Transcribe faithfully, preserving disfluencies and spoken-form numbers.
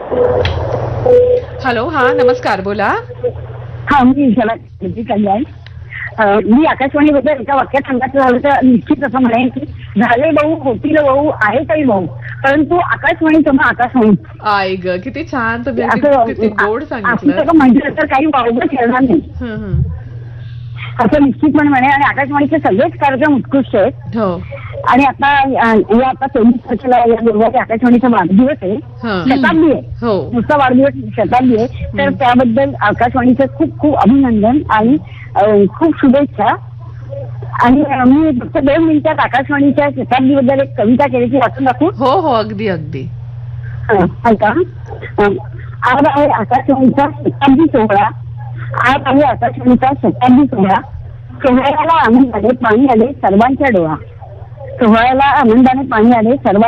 Hello, हा नमस्कार, बोला. हा मी ईशाला कल्याण. मी आकाशवाणीबद्दल एका वाक्यात सांगायचं झालं तर निश्चित असं म्हणेन की झाले भाऊ होतील भाऊ आहे काही भाऊ परंतु आकाशवाणी तुम्हा आकाशवाणी आई ग, किती छान तुम्ही अगदी असं किती गोड सांगितलं. असं म्हटलं तर काही वावगं ठरणार नाही हं, हं. असं निश्चितपणे म्हणे. आणि आकाशवाणीचे सगळेच कार्यक्रम उत्कृष्ट आहेत. हो. आणि आता या या आता चोवीस तारखेला या गुरुवारी आकाशवाणीचा वाढदिवस आहे, हं. शताब्दी आहे. हो. नुसता वाढदिवस शताब्दी आहे. तर त्याबद्दल आकाशवाणीचं खूप खूप अभिनंदन आणि अं, खूप शुभेच्छा. आणि अं, मी फक्त दोन मिनिटात आकाशवाणीच्या शताब्दीबद्दल एक कविता केली ती वाचून दाखवू. हो हो, अगदी अगदी. हं, ऐका. अं, आज आहे आकाशवाणीचा शताब्दी सोहळा. आज आहे आकाशवाणीचा शताब्दी सोहळा. सोहळ्याला आनंदाने पाणी आले सर्वांच्या डोळा. सोहळ्याला आनंदाने पाणी आले सर्व